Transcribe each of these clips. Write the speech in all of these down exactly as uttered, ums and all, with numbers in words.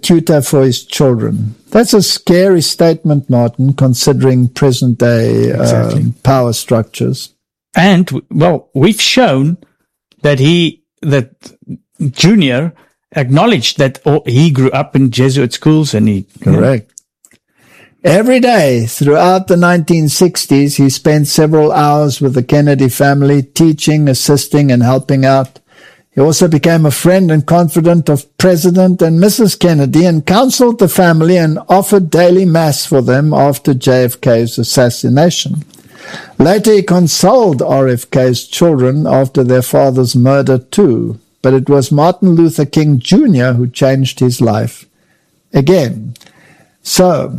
tutor for his children. That's a scary statement, Martin, considering present-day exactly. uh, power structures. And, well, we've shown that he, that Junior acknowledged that he grew up in Jesuit schools and he... Correct. Every day throughout the nineteen sixties, he spent several hours with the Kennedy family, teaching, assisting, and helping out. He also became a friend and confidant of President and Missus Kennedy and counseled the family and offered daily mass for them after J F K's assassination. Later, he consoled R F K's children after their father's murder too, but it was Martin Luther King Junior who changed his life again. So,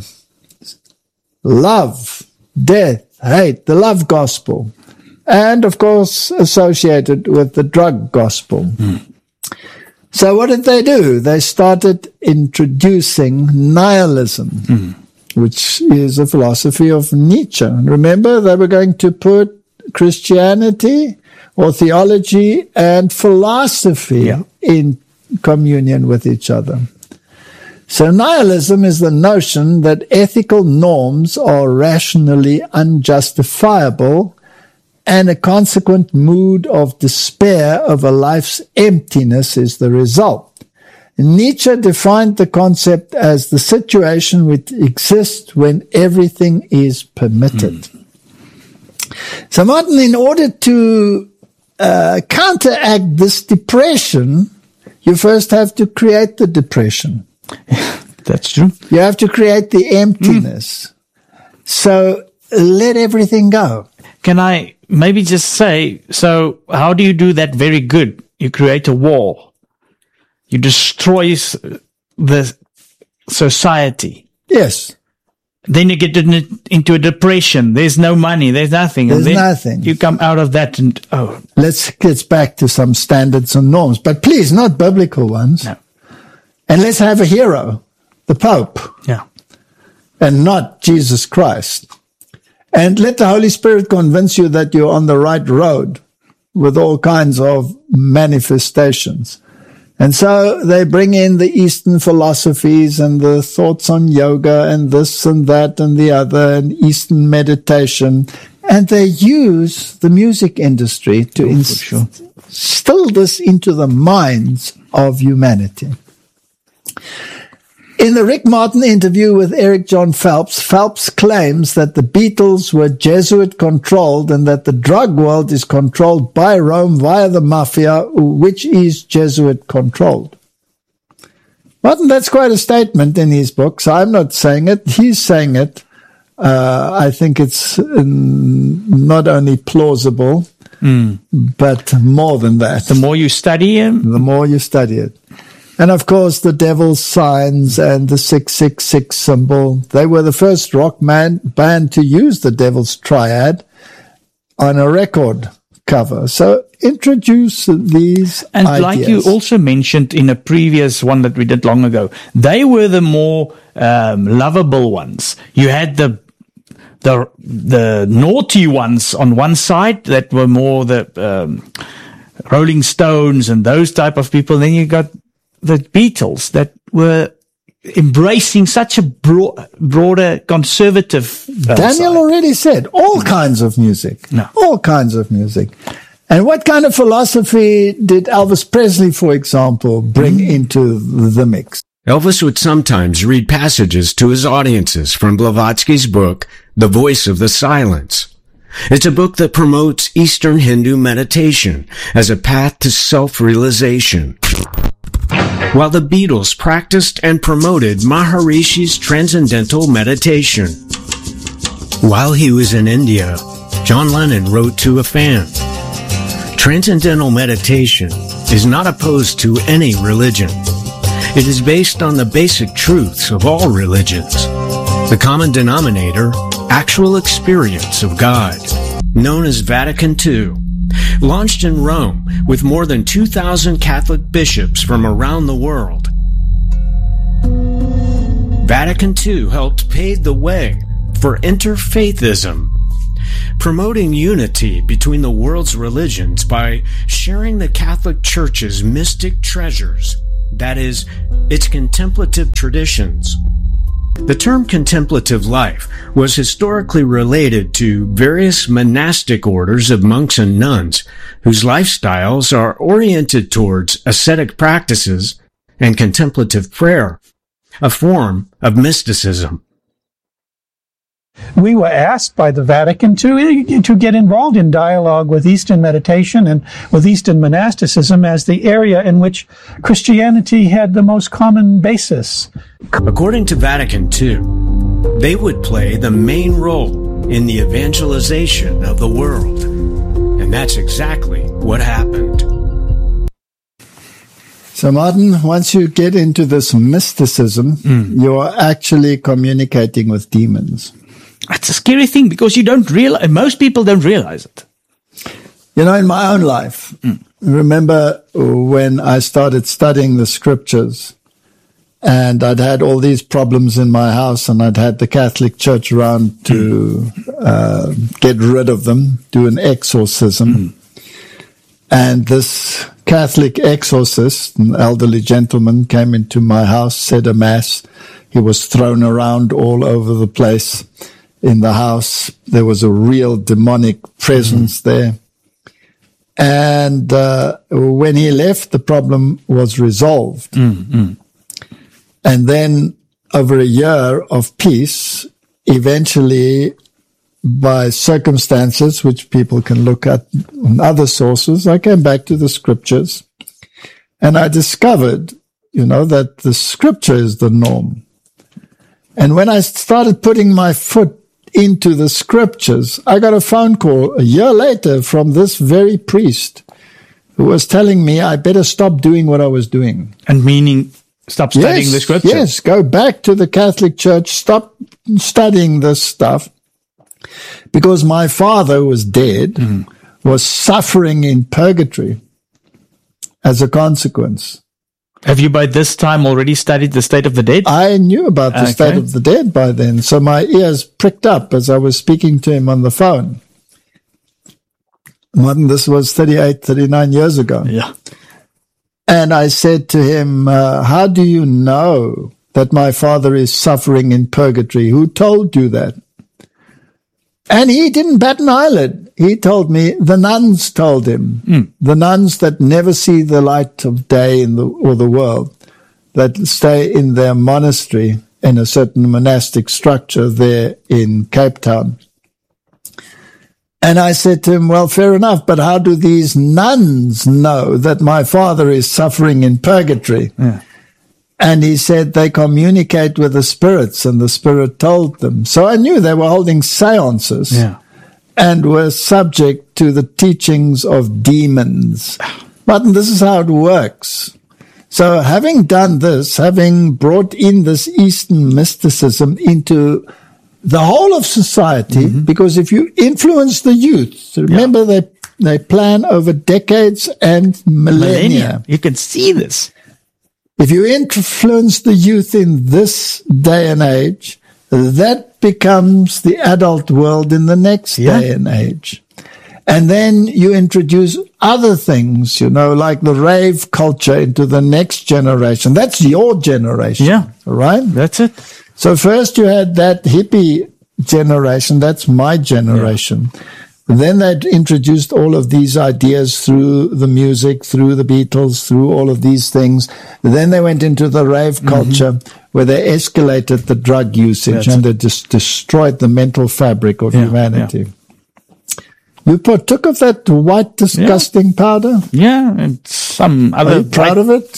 love, death, hate, the love gospel, and of course associated with the drug gospel. Mm. So what did they do? They started introducing nihilism, mm. which is a philosophy of Nietzsche. Remember, they were going to put Christianity or theology and philosophy yeah. in communion with each other. So nihilism is the notion that ethical norms are rationally unjustifiable and a consequent mood of despair over life's emptiness is the result. Nietzsche defined the concept as the situation which exists when everything is permitted. Mm. So Martin, in order to uh, counteract this depression, you first have to create the depression. That's true. You have to create the emptiness. Mm. So let everything go. Can I maybe just say, so how do you do that very good? You create a wall. You destroy the society. Yes. Then you get into a depression. There's no money. There's nothing. There's and then nothing. You come out of that and, oh. Let's get back to some standards and norms, but please, not biblical ones. No. And let's have a hero, the Pope. Yeah. And not Jesus Christ. And let the Holy Spirit convince you that you're on the right road with all kinds of manifestations. And so they bring in the Eastern philosophies and the thoughts on yoga and this and that and the other and Eastern meditation. And they use the music industry to oh, inst- sure. instill this into the minds of humanity. In the Rick Martin interview with Eric John Phelps, Phelps claims that the Beatles were Jesuit-controlled and that the drug world is controlled by Rome via the mafia, which is Jesuit-controlled. Martin, that's quite a statement in his books. I'm not saying it. He's saying it. Uh, I think it's um, not only plausible, mm. but more than that. The more you study him, the more you study it. And of course, the devil's signs and the six six six symbol. They were the first rock man, band to use the devil's triad on a record cover. So introduce these And ideas. like you also mentioned in a previous one that we did long ago, they were the more um, lovable ones. You had the the the naughty ones on one side that were more the um, Rolling Stones and those type of people. Then you got the Beatles that were embracing such a broad, broader conservative uh, Daniel side. already said all mm. kinds of music. No. All kinds of music. And what kind of philosophy did Elvis Presley, for example, bring mm. into the mix? Elvis would sometimes read passages to his audiences from Blavatsky's book, The Voice of the Silence. It's a book that promotes Eastern Hindu meditation as a path to self-realization. While the Beatles practiced and promoted Maharishi's transcendental meditation. While he was in India, John Lennon wrote to a fan, "Transcendental meditation is not opposed to any religion. It is based on the basic truths of all religions. The common denominator, actual experience of God, known as Vatican Two. Launched in Rome with more than two thousand Catholic bishops from around the world. Vatican Two helped pave the way for interfaithism, promoting unity between the world's religions by sharing the Catholic Church's mystic treasures, that is, its contemplative traditions. The term contemplative life was historically related to various monastic orders of monks and nuns whose lifestyles are oriented towards ascetic practices and contemplative prayer, a form of mysticism. We were asked by the Vatican to, to get involved in dialogue with Eastern meditation and with Eastern monasticism as the area in which Christianity had the most common basis. According to Vatican Two, they would play the main role in the evangelization of the world. And that's exactly what happened. So, Martin, once you get into this mysticism, mm. you're actually communicating with demons. That's a scary thing because you don't realize, most people don't realize it. You know, in my own life, mm. remember when I started studying the scriptures and I'd had all these problems in my house and I'd had the Catholic Church around to mm. uh, get rid of them, do an exorcism. Mm. And this Catholic exorcist, an elderly gentleman, came into my house, said a mass. He was thrown around all over the place. In the house, there was a real demonic presence mm-hmm. there. And uh, when he left, the problem was resolved. Mm-hmm. And then over a year of peace, eventually, by circumstances which people can look at in other sources, I came back to the scriptures. And I discovered, you know, that the scripture is the norm. And when I started putting my foot into the scriptures, I got a phone call a year later from this very priest who was telling me I better stop doing what I was doing. And meaning stop studying yes, the scripture? Yes, go back to the Catholic Church, stop studying this stuff. Because my father, who was dead, mm. was suffering in purgatory as a consequence. Have you by this time already studied the state of the dead? I knew about the okay. state of the dead by then, so my ears pricked up as I was speaking to him on the phone. Martin, this was thirty-eight, thirty-nine years ago. Yeah. And I said to him, uh, how do you know that my father is suffering in purgatory? Who told you that? And he didn't bat an eyelid. He told me the nuns told him. Mm. The nuns that never see the light of day in the, or the world, that stay in their monastery in a certain monastic structure there in Cape Town. And I said to him, well, fair enough, but how do these nuns know that my father is suffering in purgatory? Yeah. And he said they communicate with the spirits, and the spirit told them. So I knew they were holding seances yeah. and were subject to the teachings of demons. But this is how it works. So having done this, having brought in this Eastern mysticism into the whole of society, mm-hmm. because if you influence the youth, remember yeah. they they plan over decades and millennia. millennia. You can see this. If you influence the youth in this day and age, that becomes the adult world in the next yeah. day and age. And then you introduce other things, you know, like the rave culture into the next generation. That's your generation. Yeah. Right? That's it. So first you had that hippie generation. That's my generation. Yeah. Then they introduced all of these ideas through the music, through the Beatles, through all of these things. Then they went into the rave culture mm-hmm. where they escalated the drug usage That's and they just destroyed the mental fabric of yeah, humanity. Yeah. You partook of that white, disgusting yeah. powder? Yeah, and some other... Are you proud of it?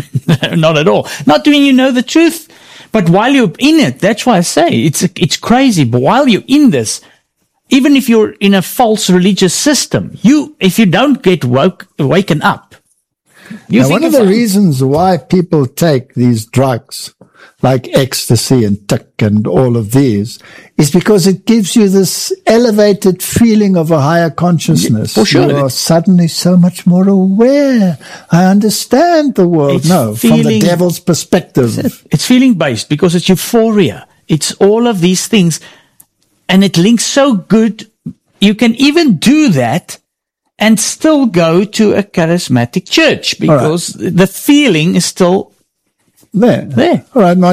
Not at all. Not doing you know the truth. But while you're in it, that's why I say it's it's crazy. But while you're in this, even if you're in a false religious system, you if you don't get woke, waken up. You now, one of the fine. reasons why people take these drugs, like ecstasy and tick and all of these, is because it gives you this elevated feeling of a higher consciousness. For sure. You are suddenly so much more aware. I understand the world. It's no, feeling, from the devil's perspective. It's, it's feeling based because it's euphoria. It's all of these things. And it links so good. You can even do that and still go to a charismatic church because the feeling is still There. there. All right,